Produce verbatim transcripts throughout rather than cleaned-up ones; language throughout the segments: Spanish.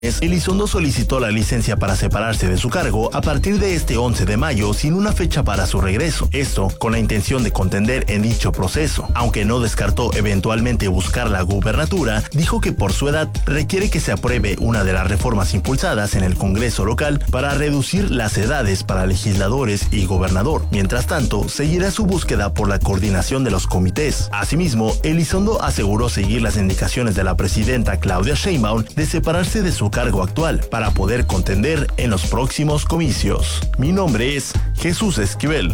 Elizondo solicitó la licencia para separarse de su cargo a partir de este once de mayo sin una fecha para su regreso. Esto con la intención de contender en dicho proceso. Aunque no descartó eventualmente buscar la gubernatura, dijo que por su edad requiere que se apruebe una de las reformas impulsadas en el Congreso local para reducir las edades para legisladores y gobernador. Mientras tanto, seguirá su búsqueda por la coordinación de los comités. Asimismo, Elizondo aseguró seguir las indicaciones de la presidenta Claudia Sheinbaum de separarse de su cargo actual para poder contender en los próximos comicios. Mi nombre es Jesús Esquivel.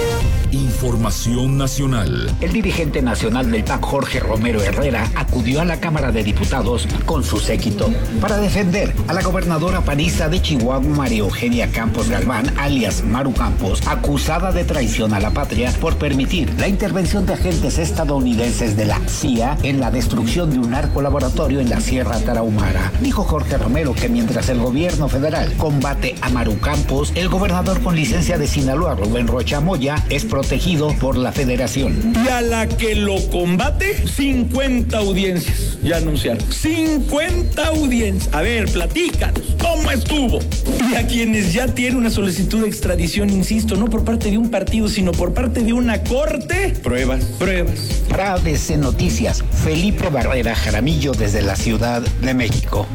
Información nacional. El dirigente nacional del P A C, Jorge Romero Herrera, acudió a la Cámara de Diputados con su séquito para defender a la gobernadora panista de Chihuahua, María Eugenia Campos Galván, alias Maru Campos, acusada de traición a la patria por permitir la intervención de agentes estadounidenses de la C I A en la destrucción de un narcolaboratorio en la Sierra Tarahumara. Dijo Jorge Romero que mientras el gobierno federal combate a Maru Campos, el gobernador con licencia de Sinaloa, Rubén Rocha Moya, es protegido por la federación. Y a la que lo combate, cincuenta audiencias ya anunciaron. cincuenta audiencias. A ver, platícanos, ¿cómo estuvo? Y a quienes ya tienen una solicitud de extradición, insisto, no por parte de un partido, sino por parte de una corte, pruebas, pruebas. Para A B C Noticias, Felipe Barrera Jaramillo desde la Ciudad de México.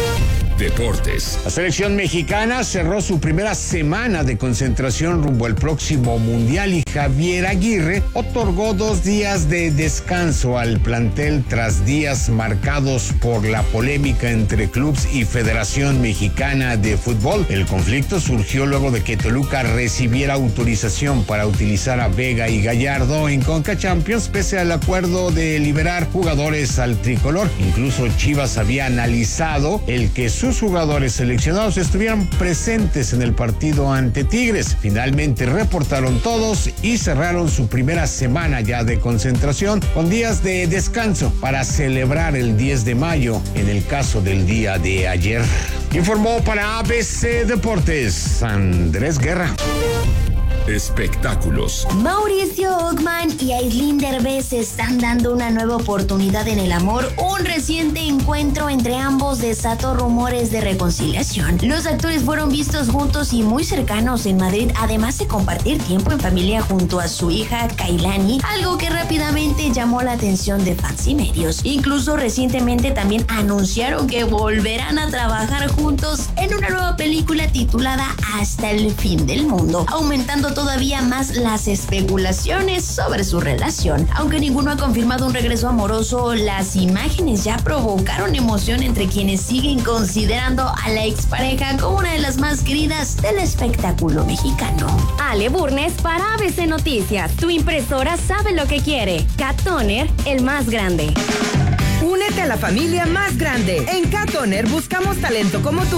Deportes. La selección mexicana cerró su primera semana de concentración rumbo al próximo Mundial y Javier Aguirre otorgó dos días de descanso al plantel tras días marcados por la polémica entre clubes y Federación Mexicana de Fútbol. El conflicto surgió luego de que Toluca recibiera autorización para utilizar a Vega y Gallardo en Conca Champions pese al acuerdo de liberar jugadores al tricolor. Incluso Chivas había analizado el que sus jugadores seleccionados estuvieran presentes en el partido ante Tigres. Finalmente reportaron todos y cerraron su primera semana ya de concentración con días de descanso para celebrar el diez de mayo en el caso del día de ayer. Informó para A B C Deportes Andrés Guerra. Espectáculos. Mauricio Ockman y Aislinn Derbez se están dando una nueva oportunidad en el amor. Un reciente encuentro entre ambos desató rumores de reconciliación. Los actores fueron vistos juntos y muy cercanos en Madrid, además de compartir tiempo en familia junto a su hija Kailani, algo que rápidamente llamó la atención de fans y medios. Incluso recientemente también anunciaron que volverán a trabajar juntos en una nueva película titulada Hasta el fin del mundo, aumentando todavía más las especulaciones sobre su relación. Aunque ninguno ha confirmado un regreso amoroso, las imágenes ya provocaron emoción entre quienes siguen considerando a la expareja como una de las más queridas del espectáculo mexicano. Ale Burnes para A B C Noticias. Tu impresora sabe lo que quiere. Cat Toner, el más grande. Únete a la familia más grande. En Cat Toner buscamos talento como tú